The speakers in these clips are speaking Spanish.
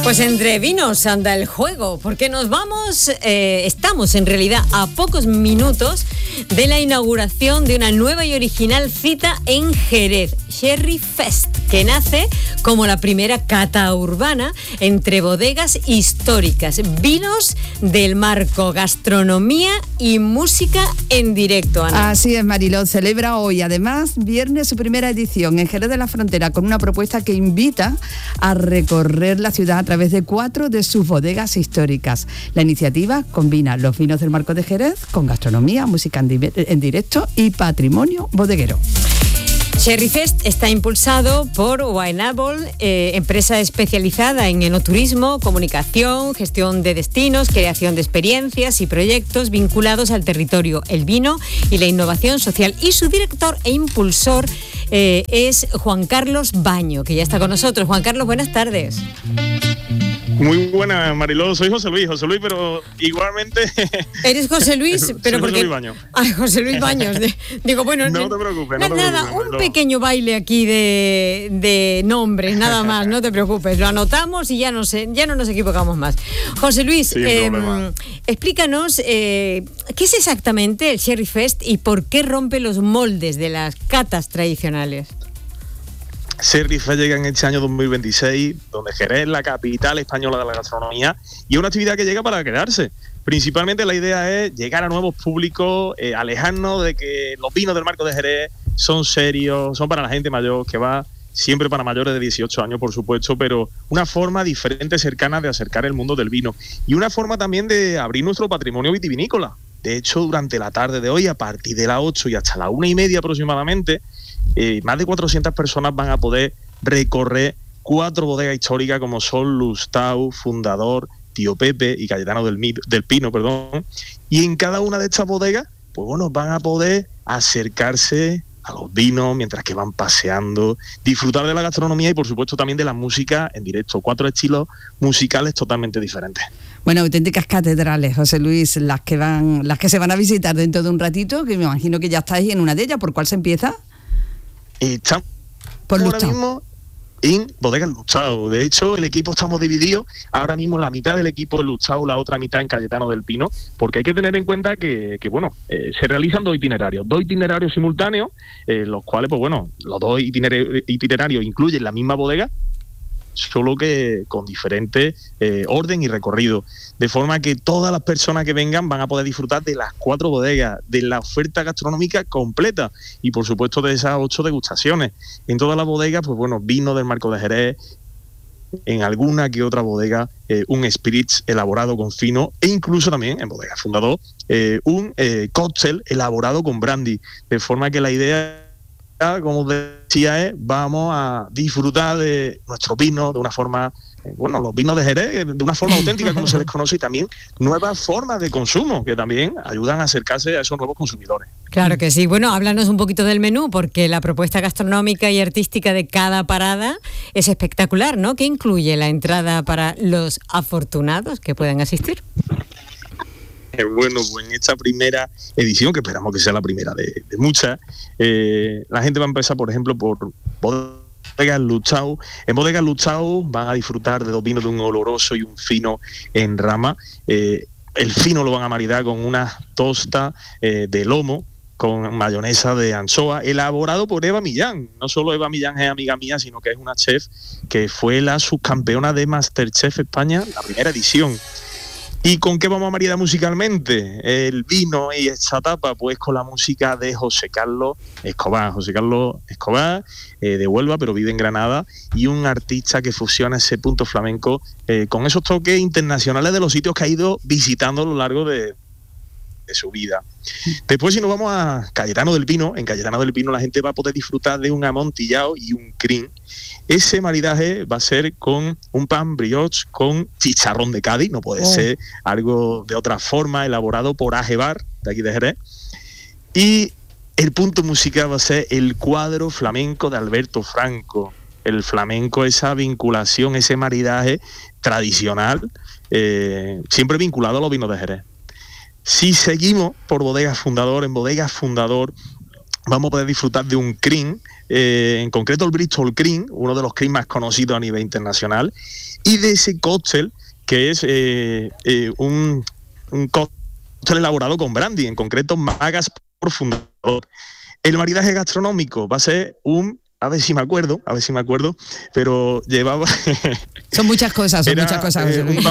Pues entre vinos anda el juego, porque estamos en realidad a pocos minutos de la inauguración de una nueva y original cita en Jerez, Sherry Fest, que nace como la primera cata urbana entre bodegas históricas, vinos del marco, gastronomía y música en directo, Ana. Así es, Mariló, celebra hoy, además, viernes su primera edición en Jerez de la Frontera, con una propuesta que invita a recorrer la ciudad a través de 4 de sus bodegas históricas. La iniciativa combina los vinos del marco de Jerez con gastronomía, música en directo y patrimonio bodeguero. Sherry Fest está impulsado por Wineable, empresa especializada en enoturismo, comunicación, gestión de destinos, creación de experiencias y proyectos vinculados al territorio, el vino y la innovación social. Y su director e impulsor es Juan Carlos Baño, que ya está con nosotros. Juan Carlos, buenas tardes. Muy buena, Mariló. Soy José Luis, pero igualmente... ¿Eres José Luis? Pero José porque... Luis Baños. Ay, José Luis Baños. Digo, bueno... No te preocupes. Nada, un pequeño baile aquí de nombres, nada más, no te preocupes. Lo anotamos y ya no nos equivocamos más. José Luis, explícanos qué es exactamente el Sherry Fest y por qué rompe los moldes de las catas tradicionales. Sherry Fest llega en este año 2026, donde Jerez es la capital española de la gastronomía y es una actividad que llega para quedarse. Principalmente la idea es llegar a nuevos públicos, alejarnos de que los vinos del marco de Jerez son serios, son para la gente mayor, que va siempre para mayores de 18 años, por supuesto, pero una forma diferente, cercana de acercar el mundo del vino y una forma también de abrir nuestro patrimonio vitivinícola. De hecho, durante la tarde de hoy, a partir de las 8 y hasta las 1:30 aproximadamente, más de 400 personas van a poder recorrer 4 bodegas históricas como son Lustau, Fundador, Tío Pepe y Cayetano del Pino, y en cada una de estas bodegas, pues bueno, van a poder acercarse a los vinos mientras que van paseando, disfrutar de la gastronomía y por supuesto también de la música en directo, 4 estilos musicales totalmente diferentes. Bueno, auténticas catedrales, José Luis, las que se van a visitar dentro de un ratito, que me imagino que ya estáis en una de ellas. ¿Por cuál se empieza? Estamos por ahora Lustau. mismo en Bodegas Lustau. De hecho, el equipo estamos divididos. Ahora mismo la mitad del equipo en Lustau, la otra mitad en Cayetano del Pino, porque hay que tener en cuenta que se realizan 2 itinerarios simultáneos, los cuales, pues bueno, los 2 itinerarios incluyen la misma bodega, solo que con diferente orden y recorrido, de forma que todas las personas que vengan van a poder disfrutar de las 4 bodegas, de la oferta gastronómica completa y por supuesto de esas 8 degustaciones. En todas las bodegas, pues bueno, vino del marco de Jerez, en alguna que otra bodega un spirits elaborado con fino e incluso también en Bodega Fundador un cóctel elaborado con brandy, de forma que la idea, como decía, vamos a disfrutar de nuestros vinos de una forma, los vinos de Jerez, de una forma auténtica como se les conoce, y también nuevas formas de consumo que también ayudan a acercarse a esos nuevos consumidores. Claro que sí. Bueno, háblanos un poquito del menú, porque la propuesta gastronómica y artística de cada parada es espectacular, ¿no? ¿Qué incluye la entrada para los afortunados que puedan asistir? Bueno, pues en esta primera edición, que esperamos que sea la primera de muchas, la gente va a empezar, por ejemplo, por Bodegas Lustau. En Bodegas Lustau van a disfrutar de 2 vinos de un oloroso y un fino en rama. El fino lo van a maridar con una tosta de lomo con mayonesa de anchoa, elaborado por Eva Millán. No solo Eva Millán es amiga mía, sino que es una chef que fue la subcampeona de Masterchef España, la primera edición. ¿Y con qué vamos a maridar musicalmente el vino y esta tapa? Pues con la música de José Carlos Escobar. José Carlos Escobar, de Huelva, pero vive en Granada, y un artista que fusiona ese punto flamenco con esos toques internacionales de los sitios que ha ido visitando a lo largo de su vida. Después, si nos vamos a Cayetano del Pino, en Cayetano del Pino la gente va a poder disfrutar de un amontillado y un cream. Ese maridaje va a ser con un pan brioche con chicharrón de Cádiz, no puede ser algo de otra forma, elaborado por Ajebar, de aquí de Jerez. Y el punto musical va a ser el cuadro flamenco de Alberto Franco. El flamenco, esa vinculación, ese maridaje tradicional, siempre vinculado a los vinos de Jerez. Si seguimos por Bodegas Fundador, en Bodegas Fundador vamos a poder disfrutar de un cream en concreto el Bristol Cream, uno de los cream más conocidos a nivel internacional, y de ese cóctel que es un cóctel elaborado con brandy, en concreto Magas Profundador. El maridaje gastronómico va a ser a ver si me acuerdo, pero llevaba... Son muchas cosas, José Luis.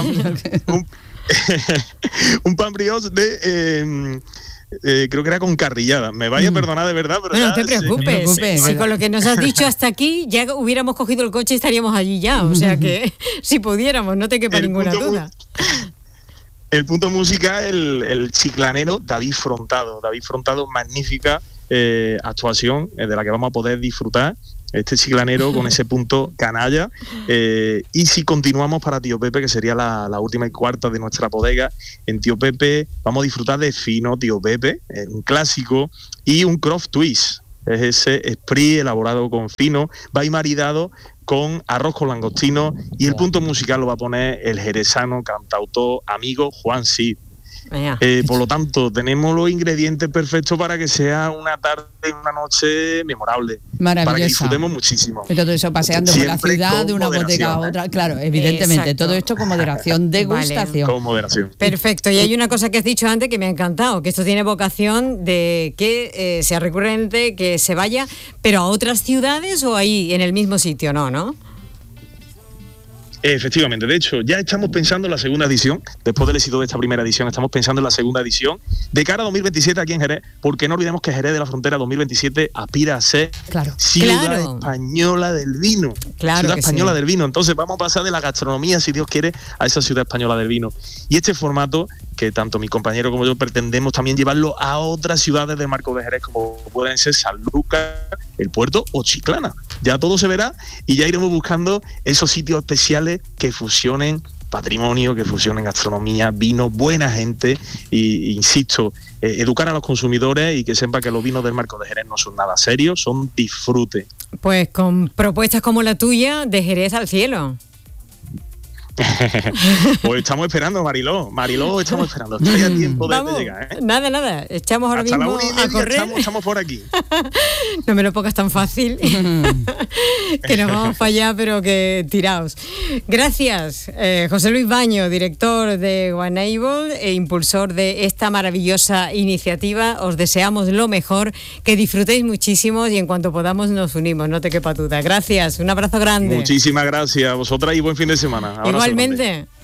Un pan brioche de... creo que era con carrillada. Me vaya a perdonar de verdad, pero... Bueno, no te preocupes. Si con lo que nos has dicho hasta aquí ya hubiéramos cogido el coche y estaríamos allí ya. O sea que si pudiéramos, no te quepa ninguna duda. El punto música, el chiclanero David Frontado. David Frontado, magnífica actuación de la que vamos a poder disfrutar. Este chiclanero con ese punto canalla. Y si continuamos para Tío Pepe, que sería la última y cuarta de nuestra bodega, en Tío Pepe vamos a disfrutar de fino Tío Pepe, un clásico, y un croft twist. Es ese esprit elaborado con fino, va a ir maridado con arroz con langostino, y el punto musical lo va a poner el jerezano, cantautor, amigo Juan Cid. Por lo tanto, tenemos los ingredientes perfectos para que sea una tarde, una noche memorable. Maravillosa. Para que disfrutemos muchísimo. Y todo eso paseando por la ciudad de una bodega a otra. Claro, evidentemente, exacto. Todo esto con moderación, degustación. Vale. Con moderación. Perfecto. Y hay una cosa que has dicho antes que me ha encantado, que esto tiene vocación de que sea recurrente, que se vaya, pero a otras ciudades o ahí, en el mismo sitio, ¿no? Efectivamente, de hecho, ya estamos pensando en la segunda edición, después del éxito de esta primera edición, estamos pensando en la segunda edición, de cara a 2027 aquí en Jerez, porque no olvidemos que Jerez de la Frontera 2027 aspira a ser ciudad española del vino. Ciudad española del vino. Entonces vamos a pasar de la gastronomía, si Dios quiere, a esa ciudad española del vino. Y este formato, que tanto mi compañero como yo pretendemos también llevarlo a otras ciudades del marco de Jerez, como pueden ser Sanlúcar, El Puerto o Chiclana. Ya todo se verá y ya iremos buscando esos sitios especiales que fusionen patrimonio, que fusionen gastronomía, vino, buena gente y insisto, educar a los consumidores y que sepan que los vinos del marco de Jerez no son nada serios, son disfrute. Pues con propuestas como la tuya, de Jerez al cielo. Pues estamos esperando, Mariló, estamos esperando. Estoy a tiempo de llegar, ¿eh? Nada, echamos ahora hasta mismo a correr. Estamos por aquí. No me lo pongas tan fácil, que nos vamos para allá, pero que tiraos. Gracias, José Luis Baño, director de Wineable e impulsor de esta maravillosa iniciativa. Os deseamos lo mejor, que disfrutéis muchísimo y en cuanto podamos nos unimos, no te quepa duda. Gracias, un abrazo grande. Muchísimas gracias a vosotras y buen fin de semana. Igualmente.